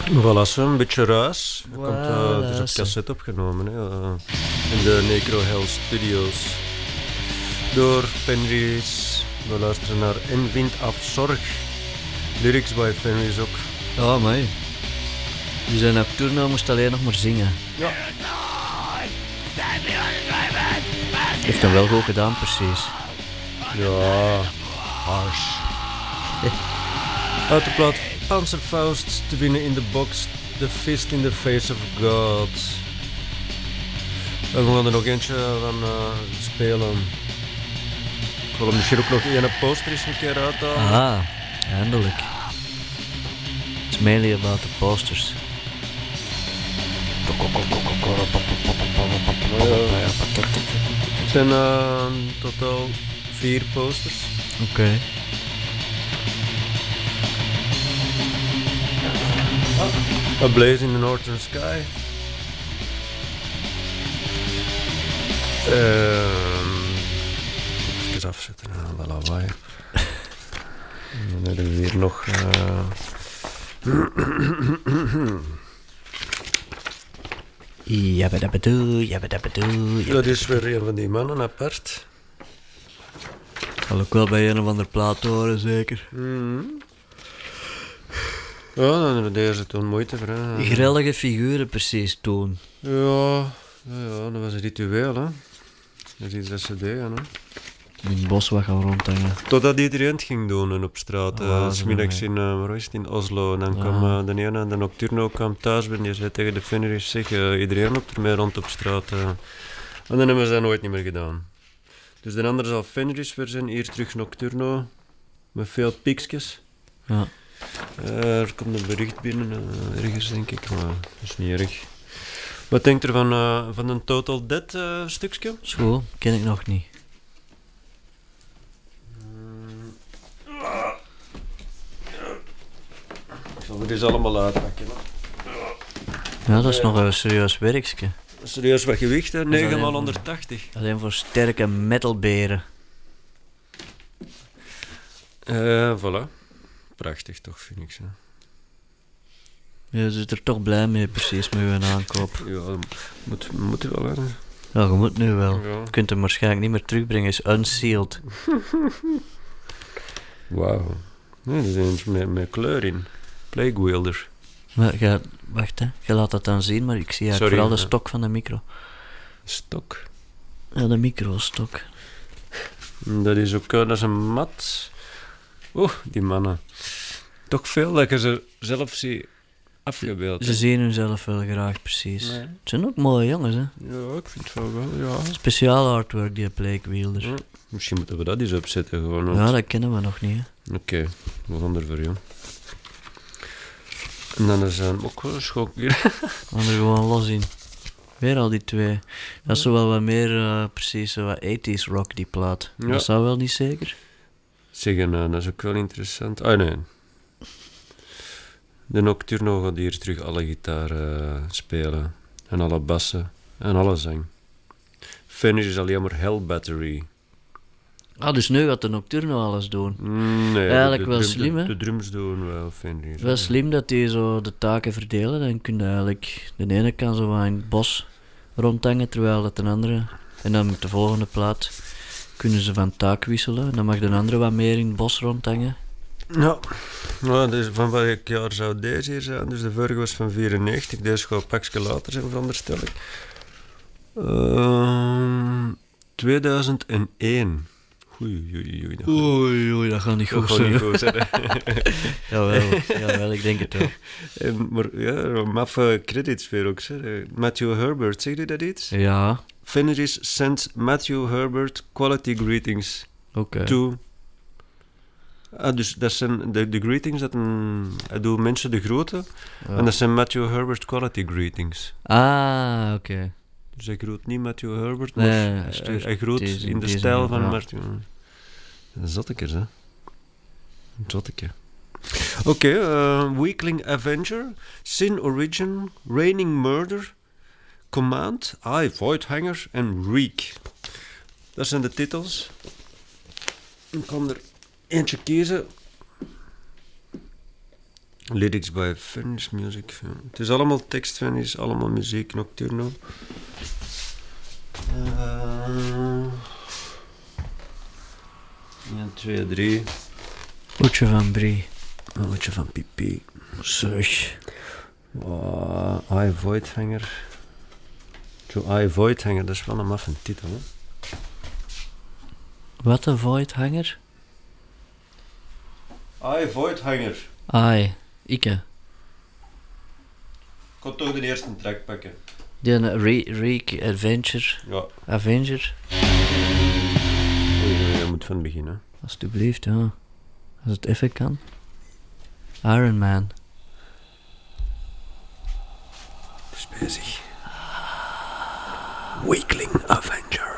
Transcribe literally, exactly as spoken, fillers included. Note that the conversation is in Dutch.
Voilà, zo, een beetje ruis. Er, Voilà, komt, uh, er is op cassette opgenomen hè, uh, in de Necro Hell Studios. Door Fenris. We luisteren naar En Wind af Zorg. Lyrics bij Fenris ook. Ja, mooi. Die zijn acteur nou moest alleen nog maar zingen. Ja. Heeft hem wel goed gedaan, precies. Ja, harsh. Uit de plaat Panzerfaust te winnen in de box The Fist in the Face of God. En we gaan er nog eentje van uh, spelen. Ik wil hem misschien ook nog één poster eens een keer uithalen. Ah, eindelijk. It's mainly about the posters. Het zijn uh, totaal vier posters. Oké. Okay. A Blaze in the Northern Sky. Um, even afzetten, wat lawaai. Dan hebben we hier nog... Uh... Jabbedabedoe, jabbedabedoe. Dat is weer een van die mannen apart. Zal ook wel bij een of ander plaat horen, zeker. Mm-hmm. Ja, dan hebben we deze toen moeite voor. Hè. Grellige figuren precies toen. Ja, ja, ja, dat was een ritueel, hè. Dat is iets dat ze deden, hè. In het bos wat gaan rondhangen. Totdat iedereen het ging doen en op straat. Oh, uh, smiddags in, uh, waar is het, in Oslo. En dan ja. kwam uh, de ene, de Nocturno kwam thuis en die zei tegen de Fenris, zeg, uh, iedereen loopt ermee rond op straat. Uh. En dan hebben ze dat nooit niet meer gedaan. Dus de andere zal Fenris weer zijn, hier terug Nocturno. Met veel piekjes. Ja. Uh, er komt een bericht binnen, uh, ergens denk ik, maar dat is niet erg. Wat denkt er van, uh, van een Total Dead uh, stukje? Zo, ken ik nog niet. Ik zal er eens allemaal uitpakken. Ja, dat is nog een serieus werkje. Serieus wat gewicht, hè? negen maal voor- honderdtachtig. Alleen voor sterke metalberen. Uh, voilà. Prachtig toch, vind ik zo. Je zit er toch blij mee, precies, met je aankoop. Ja, moet, moet wel, hè. Ja, je moet nu wel. Ja. Je kunt hem waarschijnlijk niet meer terugbrengen, is unsealed. Wauw. Nee, er is eens met, met kleur in. Plague Wielder. Maar ga, wacht hè, je laat dat dan zien, maar ik zie eigenlijk Sorry, vooral de ja. stok van de micro. Stok. Ja, de microstok. Dat is ook, uh, dat is een mat. Oeh, die mannen. Toch veel dat je ze zelf ziet afgebeeld. Ze zien hunzelf wel graag, precies. Nee. Het zijn ook mooie jongens, hè. Ja, ik vind het wel wel, ja. Speciaal artwork, die Plague Wielder. Ja. Misschien moeten we dat eens opzetten gewoon. want- Ja, dat kennen we nog niet, hè. Oké, okay, we gaan ervoor, ja. En dan is um, ook wel een schok hier. We gaan er gewoon los in. Weer al die twee. Dat is zo wel wat meer, uh, precies, zo wat eighties rock, die plaat. Ja. Dat zou wel niet zeker? Zeggen, uh, dat is ook wel interessant. Ah, nee. De Nocturno gaat hier terug alle gitaar uh, spelen. En alle bassen. En alle zang. Finish is alleen maar Hell Battery. Ah, dus nu gaat de Nocturno alles doen. Mm, nee, Eigenlijk de, de wel drum- slim, hè? De, de drums doen wel Finish. Wel slim dat die zo de taken verdelen. Dan kun je eigenlijk... De ene kan zo wat in het bos rondhangen, terwijl dat de andere... En dan met de volgende plaat kunnen ze van taak wisselen. Dan mag de andere wat meer in het bos rondhangen. Ja, nou, dus van welk jaar zou deze hier zijn? Dus de vorige was van vierennegentig, deze gaat een pakje later zijn, veronderstel ik. Uh, tweeduizend één. Oei, oei, oei. Dat gaat- Oei, oei, dat gaat niet dat goed gaat zijn. niet goed zijn, hè. Jawel, jawel, ik denk het wel. En, maar ja, maffe credits weer ook. Zeg. Matthew Herbert, zeg je dat iets? Ja, Fenris sent Matthew Herbert quality greetings oké. to... Ah, dus dat zijn de, de greetings, dat een, hij doet mensen de groeten. Ja. En dat zijn Matthew Herbert quality greetings. Ah, oké. Dus hij groet niet Matthew Herbert, maar Nee, hij, hij stuurt hij groet deze- in de deze stijl niet, van ja. Matthew. Een zotteke, hè. Een zotteke. Oké, okay, uh, Weakling Avenger, Sin Origin, Reigning Murder, Command, I, Voidhanger en Reek. Dat zijn de titels. Ik kan er eentje kiezen. Lyrics by French Music. Ja. Het is allemaal tekst van, is allemaal muziek, nocturno. Uh, één, twee, drie. Oetje van Brie. Een oetje van Pipi. Zeg. Uh, I Voidhanger. To I Voidhanger, dat is wel een maffe titel, hè? Wat een Voidhanger? I Voidhanger. Ai, ikke. Ik kon toch de eerste track pakken. Die een Re- Reek Adventure. Ja. Avenger. Oei, oei, dat moet van het begin, hè. Alsjeblieft, ja. Als het even kan. Iron Man. Het is bezig. Weakling Avenger.